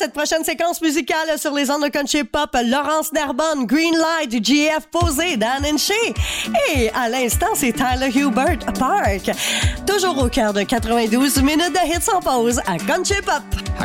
cette prochaine séquence musicale sur les ondes de Country Pop. Laurence Narbonne, Green Light, GF Posé, Dan Shea. Et à l'instant, c'est Tyler Hubert, Park. Toujours au cœur de 92 minutes de hits en pause à Country Pop.